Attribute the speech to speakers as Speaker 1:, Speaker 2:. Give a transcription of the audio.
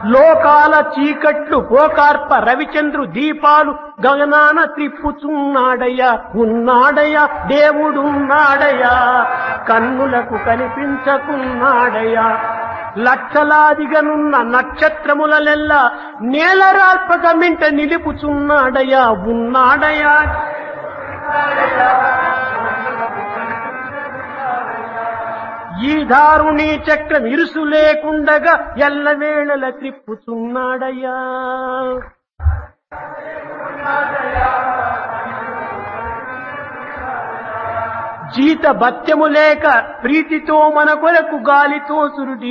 Speaker 1: లోకాల చీకట్లు పోకార్ప రవిచంద్రు దీపాలు గగనాన త్రిప్పుచున్నాడయ్యా, ఉన్నాడయ్యా దేవుడున్నాడయ్యా, కన్నులకు కనిపించకున్నాడయ్యా. లక్షలాదిగనున్న నక్షత్రములలెల్లా నేలరాల్పక మింట నిలుపుచున్నాడయ్యా, ఉన్నాడయ్యా. ఈ దారుణీ చక్రం ఇరుసు లేకుండగా ఎల్లవేళల త్రిప్పుచున్నాడయ్యా. జీత భత్యము లేక ప్రీతితో మన కొరకు గాలితో సురుడి